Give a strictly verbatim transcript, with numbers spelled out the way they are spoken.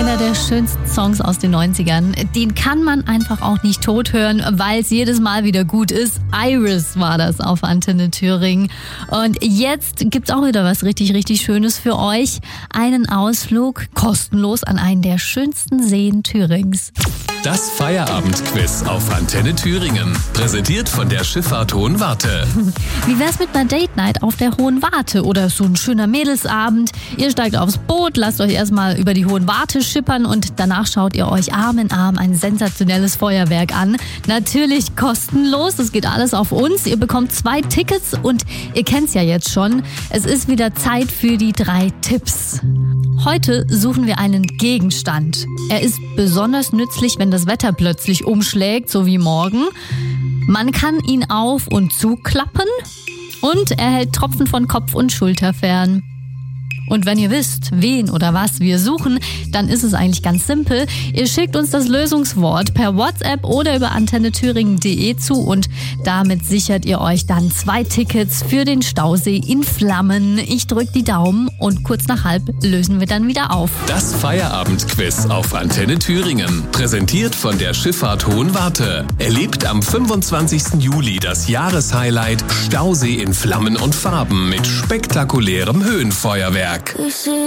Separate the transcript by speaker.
Speaker 1: einer der schönsten Songs aus den neunzigern. Den kann man einfach auch nicht tot hören, weil es jedes Mal wieder gut ist. Iris war das auf Antenne Thüringen. Und jetzt gibt's auch wieder was richtig, richtig Schönes für euch. Einen Ausflug kostenlos an einen der schönsten Seen Thürings.
Speaker 2: Das Feierabendquiz auf Antenne Thüringen. Präsentiert von der Schifffahrt Hohen Warte.
Speaker 1: Wie wär's mit einer Date Night auf der Hohen Warte oder so ein schöner Mädelsabend? Ihr steigt aufs Boot, lasst euch erstmal über die Hohen Warte schippern und danach schaut ihr euch Arm in Arm ein sensationelles Feuerwerk an. Natürlich kostenlos, das geht alles auf uns. Ihr bekommt zwei Tickets und ihr kennt's ja jetzt schon. Es ist wieder Zeit für die drei Tipps. Heute suchen wir einen Gegenstand. Er ist besonders nützlich, wenn das Wetter plötzlich umschlägt, so wie morgen. Man kann ihn auf- und zuklappen und er hält Tropfen von Kopf und Schulter fern. Und wenn ihr wisst, wen oder was wir suchen, dann ist es eigentlich ganz simpel. Ihr schickt uns das Lösungswort per WhatsApp oder über antenne thüringen punkt de zu und damit sichert ihr euch dann zwei Tickets für den Stausee in Flammen. Ich drücke die Daumen und kurz nach halb lösen wir dann wieder auf.
Speaker 2: Das Feierabendquiz auf Antenne Thüringen. Präsentiert von der Schifffahrt Hohen Warte. Erlebt am fünfundzwanzigsten Juli das Jahreshighlight Stausee in Flammen und Farben mit spektakulärem Höhenfeuerwerk.